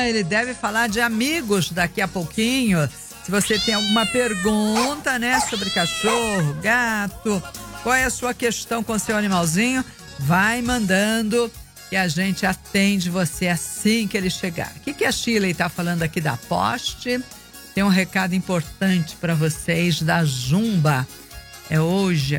ele deve falar de amigos daqui a pouquinho. Se você tem alguma pergunta, né, sobre cachorro, gato, qual é a sua questão com seu animalzinho, vai mandando que a gente atende você assim que ele chegar. O que a Shirley tá falando aqui da Poste? Tem um recado importante para vocês da Zumba. É hoje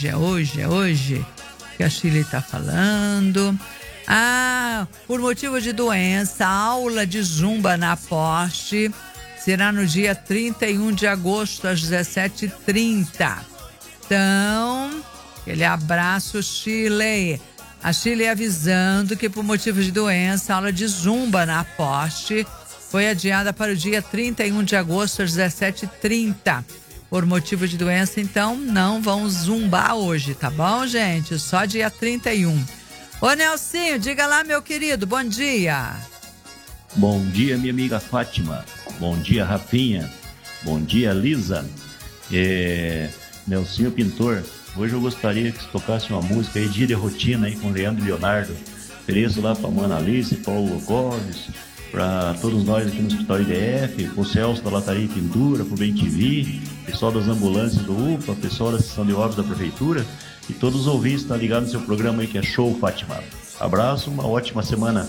que a Shirley tá falando. Por motivo de doença, a aula de Zumba na Poste será no dia 31 de agosto, às 17h30. Então, aquele abraço, Shirley. A Shirley avisando que por motivo de doença, a aula de Zumba na Poste foi adiada para o dia 31 de agosto, às 17h30. Por motivo de doença, então, não vão zumbar hoje, tá bom, gente? Só dia 31. Ô, Nelsinho, diga lá, meu querido, bom dia. Bom dia, minha amiga Fátima. Bom dia, Rafinha. Bom dia, Lisa. Nelsinho Pintor. Hoje eu gostaria que você tocasse uma música aí, Dia de Rotina, aí, com Leandro e Leonardo. Ofereço lá pra Mana Alice, Paulo Gomes, pra todos nós aqui no Hospital IDF, pro Celso da Lataria e Pintura, pro Bem TV, pessoal das ambulâncias do UPA, pessoal da Seção de Obras da Prefeitura e todos os ouvintes que estão ligados no seu programa aí, que é Show, Fátima. Abraço, uma ótima semana.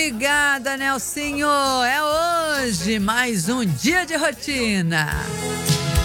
Obrigada, Nelsinho. É hoje mais um Dia de Rotina.